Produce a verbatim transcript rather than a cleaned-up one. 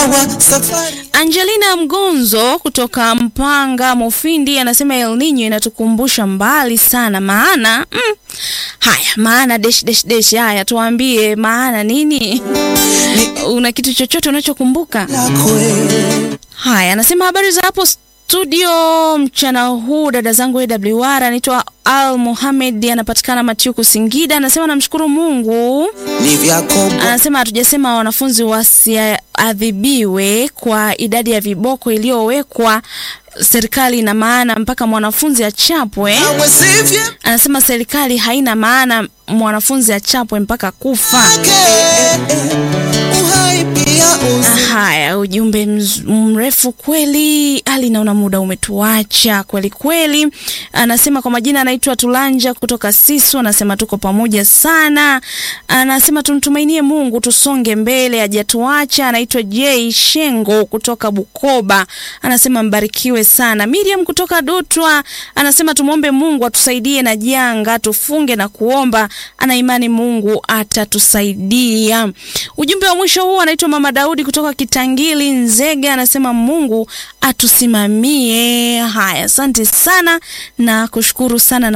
Angelina Mgonzo kutoka Mpanga Mufindi anasema El Nino inatukumbusha mbali sana maana mm, haya maana dash dash dash haya tuambie maana nini? Una kitu chochote unachokumbuka? Haya anasema habari za hapo studio mchana huu dada zangu A W R, anaitwa Al Mohamed, anapatikana Matyuku Singida. Anasema namshukuru Mungu. Anasema hatujasema wanafunzi wasiadhibiwe kwa idadi ya viboko iliyowekwa serikali, ina maana mpaka mwanafunzi achapwe. Anasema serikali haina maana mwanafunzi achapwe mpaka kufa. Haya, ujumbe mrefu kweli. Ali, naona muda umetuacha kweli kweli. Anasema kwa majina anaitwa Tulanja kutoka Sisu. Anasema tuko pamoja sana. Anasema tumtumainie Mungu tusonge mbele, hajatuacha. Anaitwa J Shengo kutoka Bukoba. Anasema mbarikiwe sana. Miriam kutoka Dotwa anasema tumuombe Mungu atusaidie na janga, tufunge na kuomba. Ana imani Mungu atatusaidia. Ujumbe wa mwisho huu anaitwa Mama Daudi kutoka Kitangili Nzega. Anasema Mungu atusimamie. Haya, asante sana na kushukuru sana na